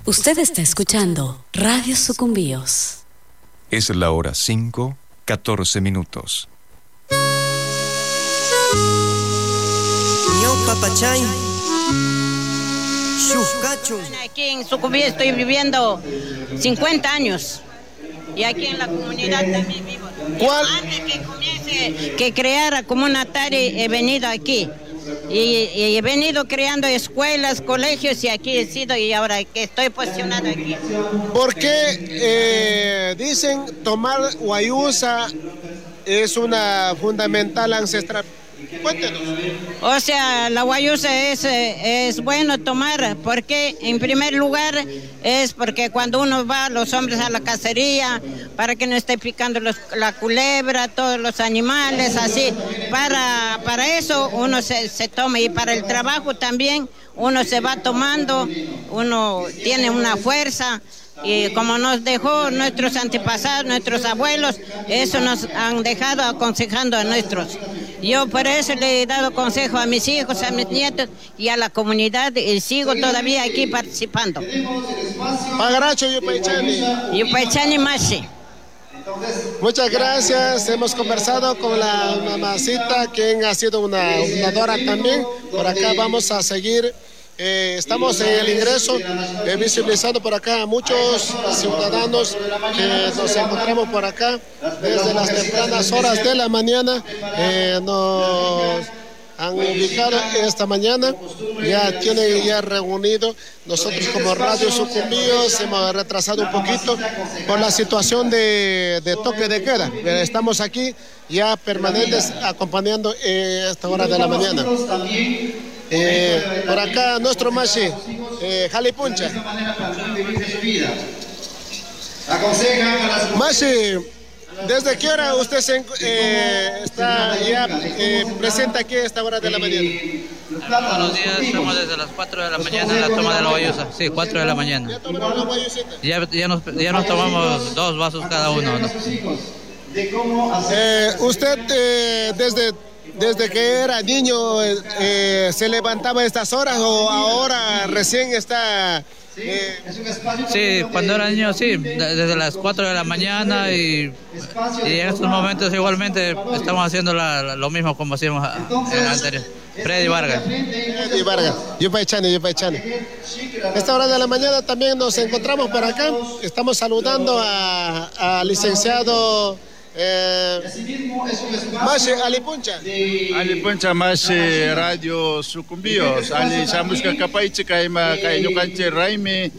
Usted está escuchando Radio Sucumbíos. Es la hora 5:14. Yo, papachay. Aquí en Sucumbíos estoy viviendo 50 años. Y aquí en la comunidad también vivo. ¿Cuál? Antes que comience que creara comunitaria he venido aquí. Y he venido creando escuelas, colegios y aquí he sido y ahora que estoy posicionada aquí. ¿Por qué dicen tomar guayusa es una fundamental ancestral? Cuéntenos. O sea, la guayusa es bueno tomar porque en primer lugar es porque cuando uno va los hombres a la cacería para que no esté picando la culebra, todos los animales, así. Para eso uno se toma y para el trabajo también uno se va tomando, uno tiene una fuerza. Y como nos dejó nuestros antepasados, nuestros abuelos, eso nos han dejado aconsejando a nuestros. Yo por eso le he dado consejo a mis hijos, a mis nietos y a la comunidad y sigo todavía aquí participando. Pagaracho Yupaychani. Yupaychani Mashi. Muchas gracias. Hemos conversado con la mamacita, quien ha sido una donadora también. Por acá vamos a seguir. Estamos en el ingreso, visibilizando por acá a muchos ciudadanos que nos encontramos por acá desde las tempranas horas de la mañana. Nos han ubicado esta mañana, ya reunido. Nosotros como Radio Sucumbíos hemos retrasado un poquito por la situación de toque de queda. Estamos aquí ya permanentes acompañando esta hora de la mañana. Por acá nuestro Mashi, Jalipuncha. Mashi, ¿desde qué hora usted está ya presente aquí a esta hora de la mañana? Buenos días, estamos desde las 4 de la mañana en la toma de la guayusa. Sí, 4 de la mañana. ¿Ya tomaron la guayusita? Ya nos tomamos 2 vasos cada uno, ¿no? ¿Usted desde que era niño se levantaba a estas horas o ahora recién está...? Sí, cuando era niño sí, desde las 4 de la mañana y en estos momentos igualmente estamos haciendo lo mismo como hacíamos anterior. Freddy Vargas. Freddy Vargas, Yupaychani. Esta hora de la mañana también nos encontramos por acá, estamos saludando al licenciado... Mashi Alipuncha. Alipuncha Mashi Radio Sucumbíos. Ali Shamuska Kapaichi Kaima Kainukanchi Raimi.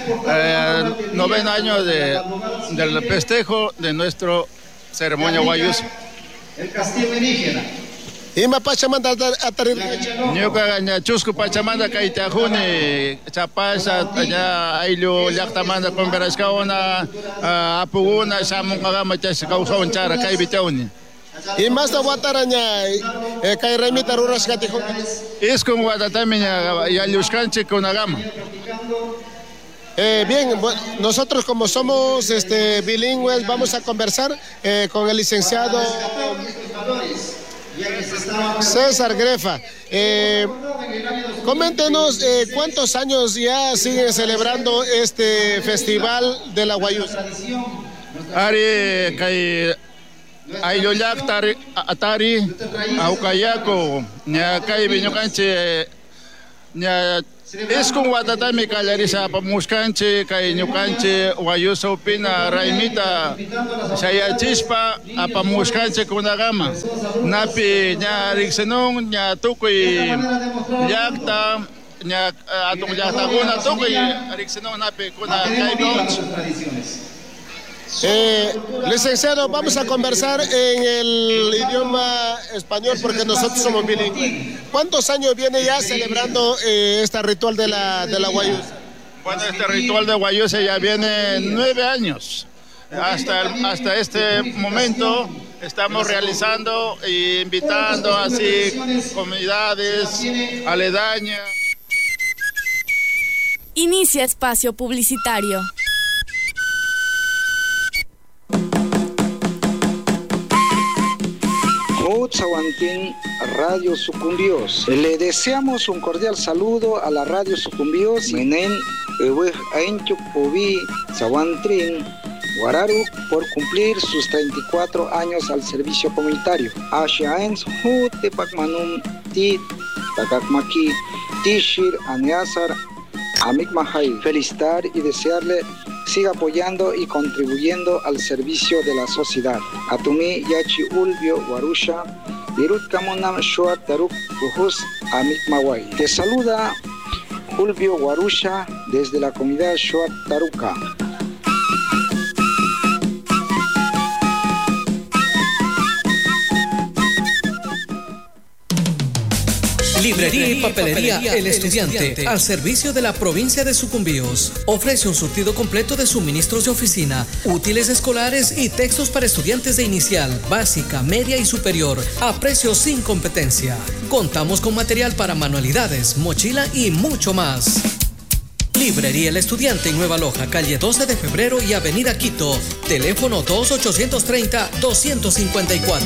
9 años del festejo de nuestra ceremonia guayusa. El castillo indígena. Ima Pachamanda atarir. Nyuka gaña chusku Pachamanda Kaitajuni Chapasa ya Ailo Yaktamanda Converascaona Apuguna Shamunga Chas Kauson Chara Kaibitauni. Y más de Guataraña Kairemita Ruras Catijo. Es como Guatatamina y Aluscanche con Agama. Bien, nosotros como somos bilingües vamos a conversar con el licenciado César Grefa. Coméntenos cuántos años ya siguen celebrando este festival de la guayusa. Ari kai Ayoyak Atari Aucayaco Nya Kai Viñocanche Nya es con Guatatami Calariza Pamuscanche Kai Ñucanche Guayusa Upina Raimita Shayachispa Apamuscanche Kunagama Napi Nya Rixenón Nya Tukui Yakta Nya Atung Yaktaguna Tukui Rixenón Napi Kuna Kai. Licenciado, vamos a conversar en el idioma español porque nosotros somos bilingües. ¿Cuántos años viene ya celebrando este ritual de la guayusa? Bueno, este ritual de guayusa ya viene 9 años. Hasta este momento estamos realizando e invitando así comunidades aledañas. Inicia espacio publicitario. Sawantin Radio Sucumbíos. Le deseamos un cordial saludo a la Radio Sucumbíos. Menen Ainchuk Ubi Sawantrin Guararu por cumplir sus 34 años al servicio comunitario. Ashaens Hu Tepakmanum Ti Takakmaki Tishir Aniasar Amik Mahai. Felicitar y desearle siga apoyando y contribuyendo al servicio de la sociedad. Atumi Yachi Ulbio Warusha Dirut Kamunam Shuat Taruk Kuhus Amik Mawai. Te saluda Ulbio Warusha desde la comunidad Shuat Taruka. Librería y papelería El Estudiante, al servicio de la provincia de Sucumbíos. Ofrece un surtido completo de suministros de oficina, útiles escolares y textos para estudiantes de inicial, básica, media y superior, a precios sin competencia. Contamos con material para manualidades, mochila y mucho más. Librería El Estudiante en Nueva Loja, calle 12 de febrero y avenida Quito. Teléfono 2830-254.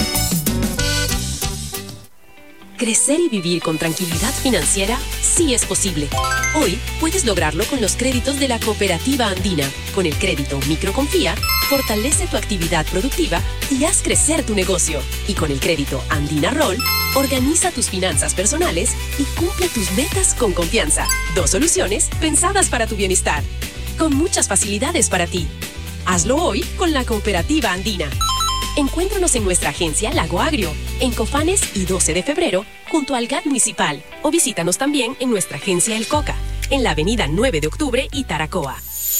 Crecer y vivir con tranquilidad financiera sí es posible. Hoy puedes lograrlo con los créditos de la Cooperativa Andina. Con el crédito Microconfía, fortalece tu actividad productiva y haz crecer tu negocio. Y con el crédito Andina Roll, organiza tus finanzas personales y cumple tus metas con confianza. 2 soluciones pensadas para tu bienestar, con muchas facilidades para ti. Hazlo hoy con la Cooperativa Andina. Encuéntranos en nuestra agencia Lago Agrio, en Cofanes y 12 de febrero, junto al GAT municipal. O visítanos también en nuestra agencia El Coca, en la avenida 9 de octubre y Taracoa.